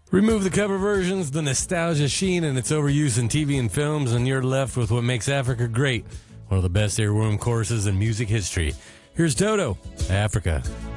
Remove the cover versions, the nostalgia sheen, and its overuse in TV and films, and you're left with what makes Africa great. One of the best earworm choruses in music history. Here's Dodo, Africa.